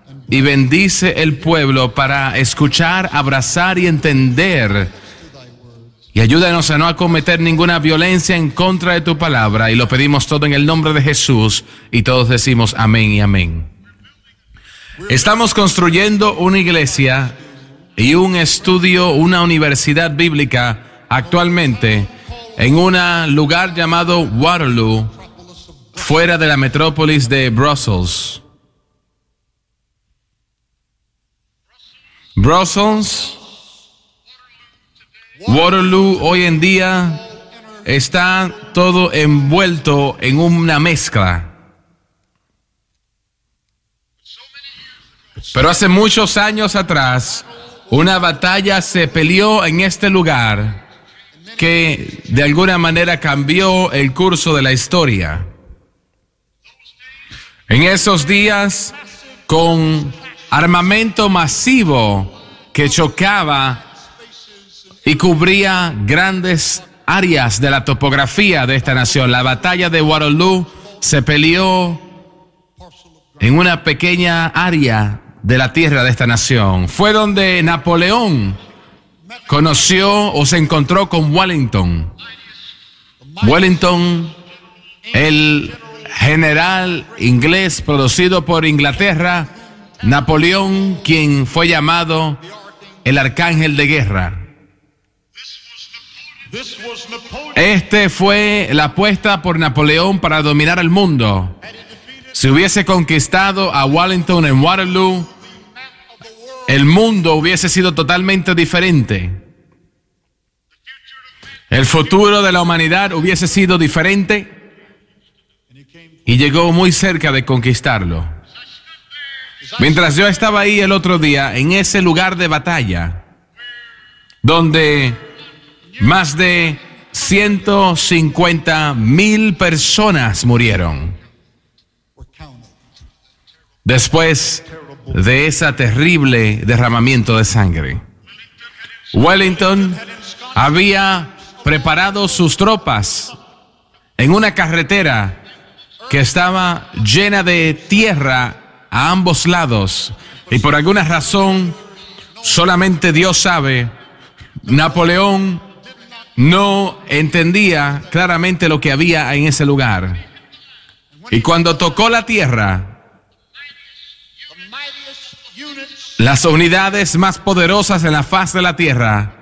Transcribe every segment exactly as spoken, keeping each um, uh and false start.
y bendice el pueblo para escuchar, abrazar y entender. Y ayúdanos a no cometer ninguna violencia en contra de tu palabra. Y lo pedimos todo en el nombre de Jesús. Y todos decimos amén y amén. Estamos construyendo una iglesia y un estudio, una universidad bíblica actualmente en un lugar llamado Waterloo, fuera de la metrópolis de Brussels. Brussels, Waterloo hoy en día está todo envuelto en una mezcla. Pero hace muchos años atrás, una batalla se peleó en este lugar que de alguna manera cambió el curso de la historia. En esos días, con armamento masivo que chocaba y cubría grandes áreas de la topografía de esta nación, la batalla de Waterloo se peleó en una pequeña área de la tierra de esta nación. Fue donde Napoleón conoció o se encontró con Wellington. Wellington, el general inglés producido por Inglaterra, Napoleón, quien fue llamado el arcángel de guerra. Este fue la apuesta por Napoleón para dominar el mundo. Si hubiese conquistado a Wellington en Waterloo, el mundo hubiese sido totalmente diferente. El futuro de la humanidad hubiese sido diferente y llegó muy cerca de conquistarlo. Mientras yo estaba ahí el otro día, en ese lugar de batalla, donde más de ciento cincuenta mil personas murieron después de ese terrible derramamiento de sangre. Wellington había preparado sus tropas en una carretera que estaba llena de tierra a ambos lados, y por alguna razón, solamente Dios sabe, Napoleón no entendía claramente lo que había en ese lugar. Y cuando tocó la tierra, las unidades más poderosas en la faz de la tierra,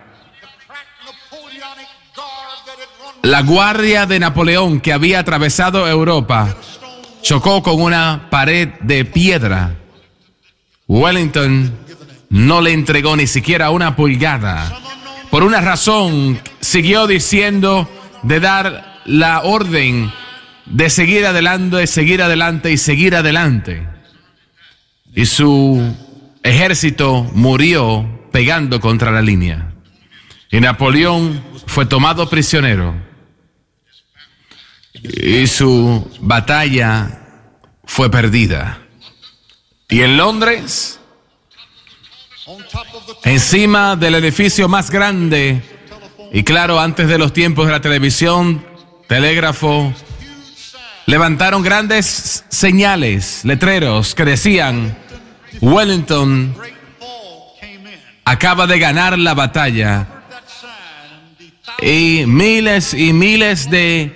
la guardia de Napoleón que había atravesado Europa, chocó con una pared de piedra. Wellington no le entregó ni siquiera una pulgada. Por una razón, siguió diciendo de dar la orden de seguir adelante, seguir adelante y seguir adelante. Y su ejército murió pegando contra la línea. Y Napoleón fue tomado prisionero. Y su batalla fue perdida. Y en Londres, encima del edificio más grande, y claro, antes de los tiempos de la televisión, telégrafo, levantaron grandes señales, letreros que decían: Wellington acaba de ganar la batalla. Y miles y miles de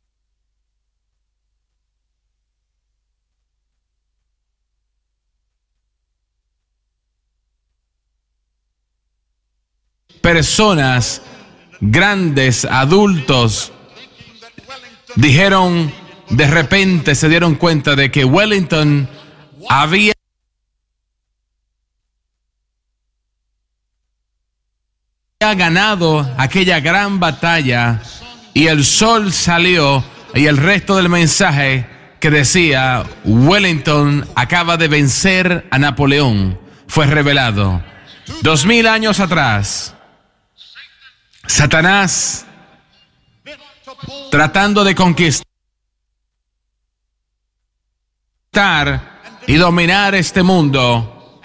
personas, grandes, adultos, dijeron, de repente se dieron cuenta de que Wellington había ganado aquella gran batalla, y el sol salió, y el resto del mensaje que decía: Wellington acaba de vencer a Napoleón, fue revelado. Dos mil años atrás, Satanás, tratando de conquistar y dominar este mundo,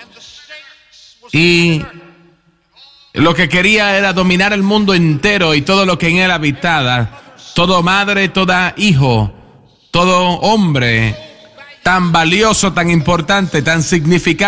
y lo que quería era dominar el mundo entero y todo lo que en él habitaba, todo madre, toda hijo, todo hombre tan valioso, tan importante, tan significante